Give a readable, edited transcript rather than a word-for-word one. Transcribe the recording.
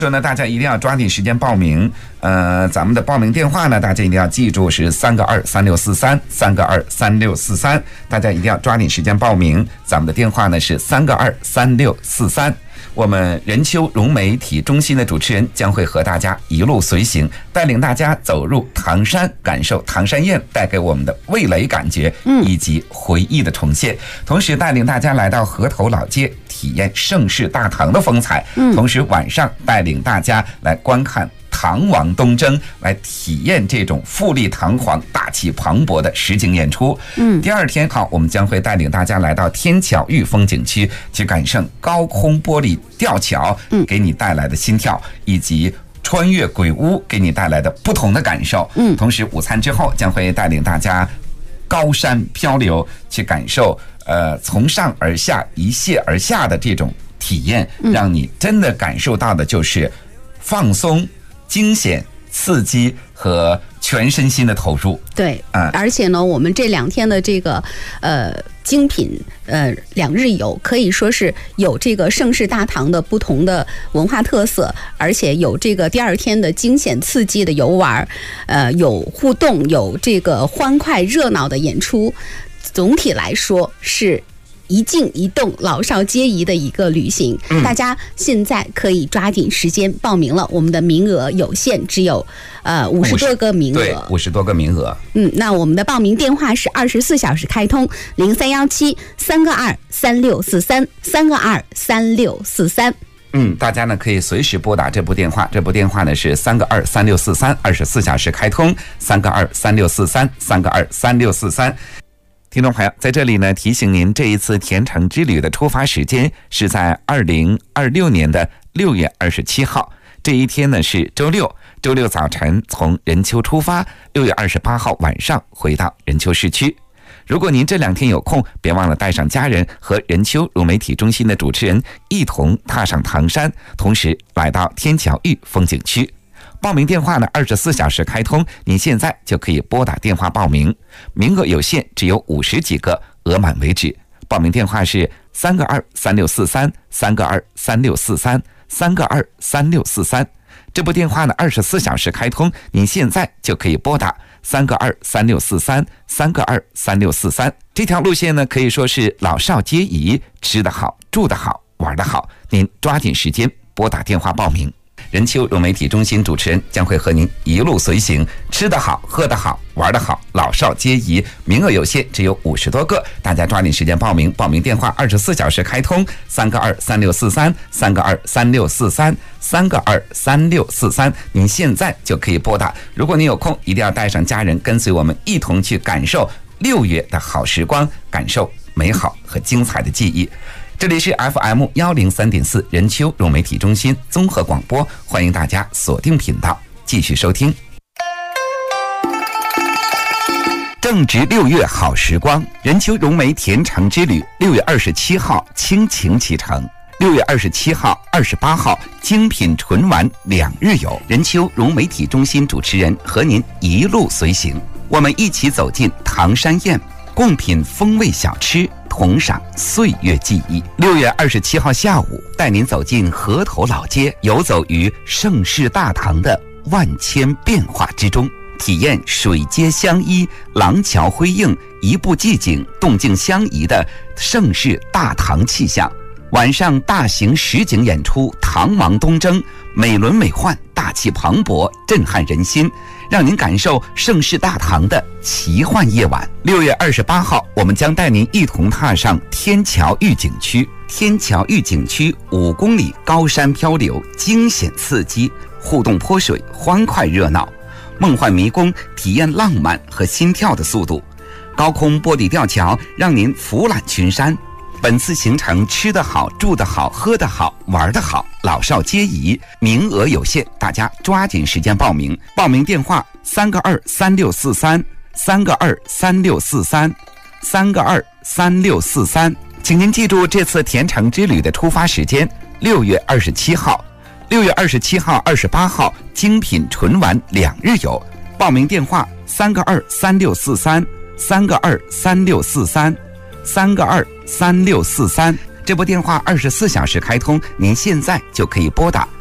说呢，大家一定要抓紧时间报名。咱们的报名电话呢，大家一定要记住是3个23643，3个23643，大家一定要抓紧时间报名。咱们的电话呢是3个23643。我们人丘融媒体中心的主持人将会和大家一路随行，带领大家走入唐山，感受唐山宴带给我们的味蕾感觉以及回忆的重现，同时带领大家来到河头老街，体验盛世大唐的风采，同时晚上带领大家来观看唐王东征，来体验这种富丽堂皇、大气磅礴的实景演出。第二天我们将会带领大家来到天桥峪风景区，去感受高空玻璃吊桥给你带来的心跳，以及穿越鬼屋给你带来的不同的感受。同时午餐之后将会带领大家高山漂流，去感受从上而下一泻而下的这种体验，让你真的感受到的就是放松、惊险、刺激和全身心的投入。 对，而且呢，我们这2天的这个精品2日游，可以说是有这个盛世大唐的不同的文化特色，而且有这个第2天的惊险刺激的游玩，有互动，有这个欢快热闹的演出。总体来说是一静一动，老少皆宜的一个旅行。大家现在可以抓紧时间报名了，我们的名额有限，只有50多个名额。 对，50多个名额。 那我们的报名电话是24小时开通，0317-3个23643，3个23643。 大家呢可以随时拨打这部电话，这部电话呢是3个23643，24小时开通，3个23643，3个23643。听众朋友，在这里呢提醒您，这一次甜橙之旅的出发时间是在2026年的6月27号，这一天呢是周六早晨从任丘出发，6月28号晚上回到任丘市区。如果您这2天有空，别忘了带上家人和任丘融媒体中心的主持人一同踏上唐山，同时来到天桥峪风景区。报名电话呢24小时开通，您现在就可以拨打电话报名，名额有限，只有50几个，额满为止。报名电话是3个23643，3个23643，3个23643。这部电话呢24小时开通，您现在就可以拨打3个23643，3个23643。这条路线呢可以说是老少皆宜，吃得好，住得好，玩得好，您抓紧时间拨打电话报名。任丘融媒体中心主持人将会和您一路随行，吃得好，喝得好，玩得好，老少皆宜。名额有限，只有50多个，大家抓紧时间报名。报名电话24小时开通，3个23643，3个23643，3个23643。您现在就可以拨打。如果您有空，一定要带上家人，跟随我们一同去感受6月的好时光，感受美好和精彩的记忆。这里是 FM103.4 任丘融媒体中心综合广播，欢迎大家锁定频道继续收听。正值6月好时光，任丘融媒甜橙之旅6月27号倾情启程，6月27号、28号精品纯玩2日游，任丘融媒体中心主持人和您一路随行，我们一起走进唐山宴，共品风味小吃，同赏岁月记忆。6月27号下午，带您走进河头老街，游走于盛世大唐的万千变化之中，体验水街相依、廊桥辉映、一步寂静、动静相宜的盛世大唐气象。晚上大型实景演出《唐王东征》，美轮美奂，大气磅礴，震撼人心，让您感受盛世大唐的奇幻夜晚。6月28号，我们将带您一同踏上天桥峪景区。天桥峪景区5公里高山漂流，惊险刺激，互动泼水，欢快热闹，梦幻迷宫，体验浪漫和心跳的速度。高空玻璃吊桥让您俯览群山。本次行程吃得好，住得好，喝得好，玩得好，老少皆宜，名额有限，大家抓紧时间报名。报名电话3个23643，3个23643，3个23643。请您记住这次甜橙之旅的出发时间：6月27号、6月27号、28号精品纯玩2日游。报名电话3个23643，3个23643，3个23643。这部电话24小时开通，您现在就可以拨打